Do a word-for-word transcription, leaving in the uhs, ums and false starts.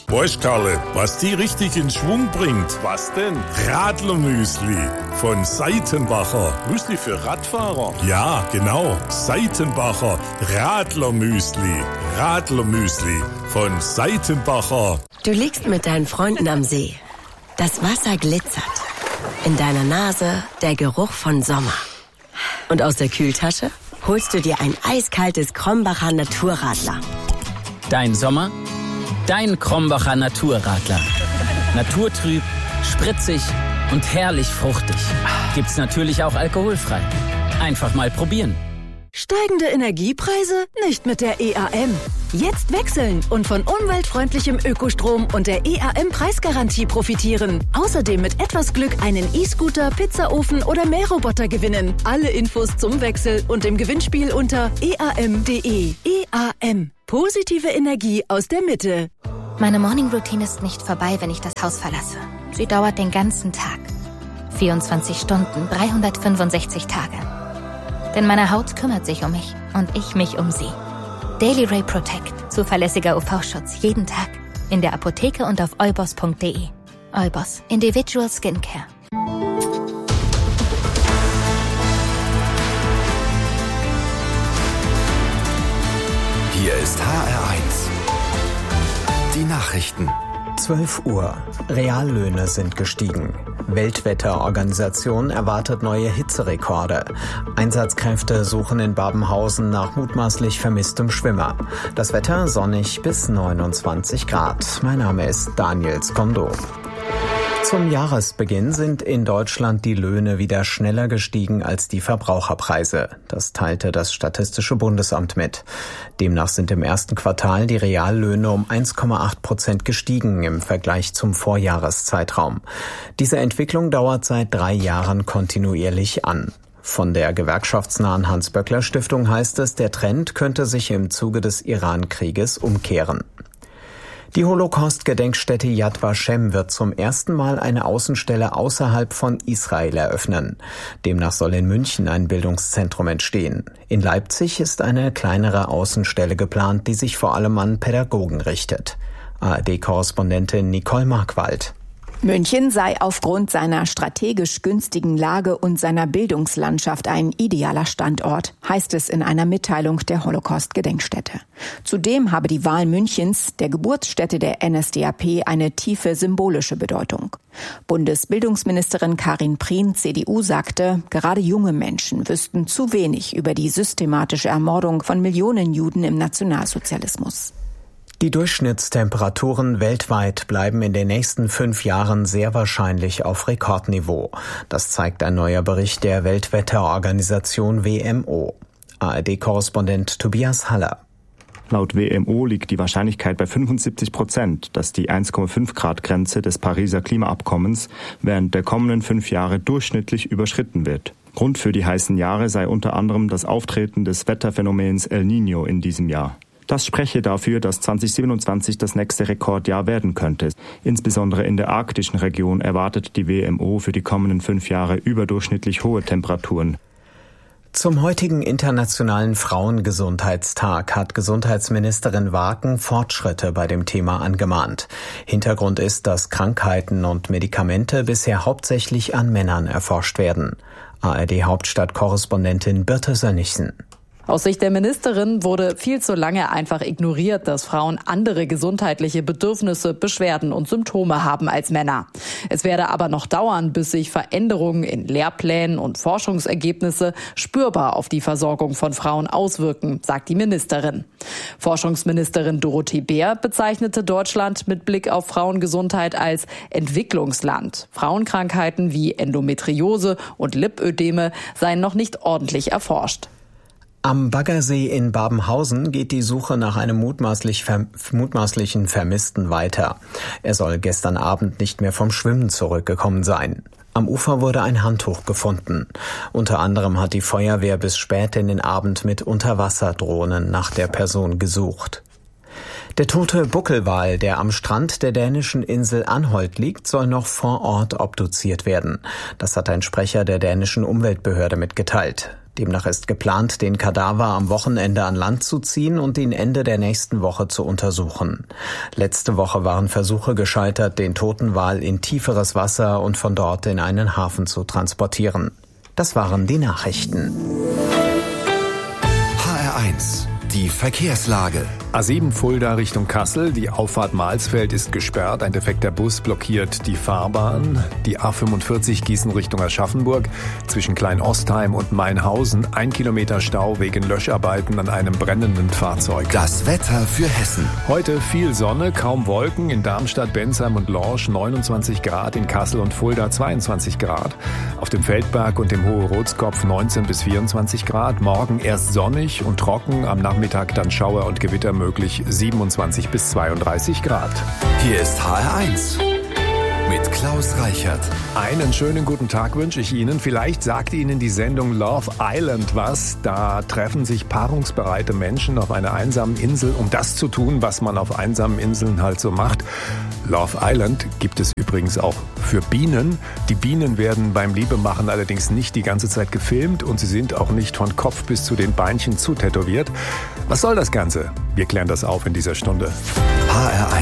Weißt, Karle, was die richtig in Schwung bringt? Was denn? Radlermüsli von Seitenbacher. Müsli für Radfahrer? Ja, genau. Seitenbacher Radlermüsli. Radlermüsli von Seitenbacher. Du liegst mit deinen Freunden am See. Das Wasser glitzert. In deiner Nase der Geruch von Sommer. Und aus der Kühltasche holst du dir ein eiskaltes Krombacher Naturradler. Dein Sommer? Dein Krombacher Naturradler. Naturtrüb, spritzig und herrlich fruchtig. Gibt's natürlich auch alkoholfrei. Einfach mal probieren. Steigende Energiepreise? Nicht mit der E A M. Jetzt wechseln und von umweltfreundlichem Ökostrom und der E A M-Preisgarantie profitieren. Außerdem mit etwas Glück einen E-Scooter, Pizzaofen oder Mähroboter gewinnen. Alle Infos zum Wechsel und im Gewinnspiel unter e a m punkt d e. E A M. Positive Energie aus der Mitte. Meine Morning-Routine ist nicht vorbei, wenn ich das Haus verlasse. Sie dauert den ganzen Tag. vierundzwanzig Stunden, dreihundertfünfundsechzig Tage. Denn meine Haut kümmert sich um mich und ich mich um sie. Daily Ray Protect. Zuverlässiger U V-Schutz jeden Tag. In der Apotheke und auf eubos punkt d e. Eubos. Individual Skincare. Hier ist H R eins. Die Nachrichten. zwölf Uhr. Reallöhne sind gestiegen. Weltwetterorganisation erwartet neue Hitzerekorde. Einsatzkräfte suchen in Babenhausen nach mutmaßlich vermisstem Schwimmer. Das Wetter sonnig bis neunundzwanzig Grad. Mein Name ist Daniel Skondo. Zum Jahresbeginn sind in Deutschland die Löhne wieder schneller gestiegen als die Verbraucherpreise. Das teilte das Statistische Bundesamt mit. Demnach sind im ersten Quartal die Reallöhne um eins Komma acht Prozent gestiegen im Vergleich zum Vorjahreszeitraum. Diese Entwicklung dauert seit drei Jahren kontinuierlich an. Von der gewerkschaftsnahen Hans-Böckler-Stiftung heißt es, der Trend könnte sich im Zuge des Iran-Krieges umkehren. Die Holocaust-Gedenkstätte Yad Vashem wird zum ersten Mal eine Außenstelle außerhalb von Israel eröffnen. Demnach soll in München ein Bildungszentrum entstehen. In Leipzig ist eine kleinere Außenstelle geplant, die sich vor allem an Pädagogen richtet. A R D-Korrespondentin Nicole Markwald. München sei aufgrund seiner strategisch günstigen Lage und seiner Bildungslandschaft ein idealer Standort, heißt es in einer Mitteilung der Holocaust-Gedenkstätte. Zudem habe die Wahl Münchens, der Geburtsstätte der N S D A P, eine tiefe symbolische Bedeutung. Bundesbildungsministerin Karin Prien, C D U, sagte, gerade junge Menschen wüssten zu wenig über die systematische Ermordung von Millionen Juden im Nationalsozialismus. Die Durchschnittstemperaturen weltweit bleiben in den nächsten fünf Jahren sehr wahrscheinlich auf Rekordniveau. Das zeigt ein neuer Bericht der Weltwetterorganisation W M O. A R D-Korrespondent Tobias Haller. Laut W M O liegt die Wahrscheinlichkeit bei fünfundsiebzig Prozent, dass die eins Komma fünf Grad Grenze des Pariser Klimaabkommens während der kommenden fünf Jahre durchschnittlich überschritten wird. Grund für die heißen Jahre sei unter anderem das Auftreten des Wetterphänomens El Niño in diesem Jahr. Das spreche dafür, dass zwanzig siebenundzwanzig das nächste Rekordjahr werden könnte. Insbesondere in der arktischen Region erwartet die W M O für die kommenden fünf Jahre überdurchschnittlich hohe Temperaturen. Zum heutigen Internationalen Frauengesundheitstag hat Gesundheitsministerin Waken Fortschritte bei dem Thema angemahnt. Hintergrund ist, dass Krankheiten und Medikamente bisher hauptsächlich an Männern erforscht werden. A R D-Hauptstadt-Korrespondentin Birte Sönnigsen. Aus Sicht der Ministerin wurde viel zu lange einfach ignoriert, dass Frauen andere gesundheitliche Bedürfnisse, Beschwerden und Symptome haben als Männer. Es werde aber noch dauern, bis sich Veränderungen in Lehrplänen und Forschungsergebnisse spürbar auf die Versorgung von Frauen auswirken, sagt die Ministerin. Forschungsministerin Dorothee Bär bezeichnete Deutschland mit Blick auf Frauengesundheit als Entwicklungsland. Frauenkrankheiten wie Endometriose und Lipödeme seien noch nicht ordentlich erforscht. Am Baggersee in Babenhausen geht die Suche nach einem mutmaßlich ver- mutmaßlichen Vermissten weiter. Er soll gestern Abend nicht mehr vom Schwimmen zurückgekommen sein. Am Ufer wurde ein Handtuch gefunden. Unter anderem hat die Feuerwehr bis spät in den Abend mit Unterwasserdrohnen nach der Person gesucht. Der tote Buckelwal, der am Strand der dänischen Insel Anholt liegt, soll noch vor Ort obduziert werden. Das hat ein Sprecher der dänischen Umweltbehörde mitgeteilt. Demnach ist geplant, den Kadaver am Wochenende an Land zu ziehen und ihn Ende der nächsten Woche zu untersuchen. Letzte Woche waren Versuche gescheitert, den toten Wal in tieferes Wasser und von dort in einen Hafen zu transportieren. Das waren die Nachrichten. H R eins, die Verkehrslage. A sieben Fulda Richtung Kassel. Die Auffahrt Mahlsfeld ist gesperrt. Ein defekter Bus blockiert die Fahrbahn. Die A fünfundvierzig Gießen Richtung Aschaffenburg. Zwischen Klein-Ostheim und Mainhausen. Ein Kilometer Stau wegen Löscharbeiten an einem brennenden Fahrzeug. Das Wetter für Hessen. Heute viel Sonne, kaum Wolken. In Darmstadt, Bensheim und Lorsch neunundzwanzig Grad. In Kassel und Fulda zweiundzwanzig Grad. Auf dem Feldberg und dem Hohe Rotskopf neunzehn bis vierundzwanzig Grad. Morgen erst sonnig und trocken. Am Nachmittag dann Schauer und Gewitter möglich, siebenundzwanzig bis zweiunddreißig Grad. Hier ist H R eins mit Klaus Reichert. Einen schönen guten Tag wünsche ich Ihnen. Vielleicht sagt Ihnen die Sendung Love Island was. Da treffen sich paarungsbereite Menschen auf einer einsamen Insel, um das zu tun, was man auf einsamen Inseln halt so macht. Love Island gibt es übrigens auch für Bienen. Die Bienen werden beim Liebemachen allerdings nicht die ganze Zeit gefilmt und sie sind auch nicht von Kopf bis zu den Beinchen zutätowiert. Was soll das Ganze? Wir klären das auf in dieser Stunde. H R eins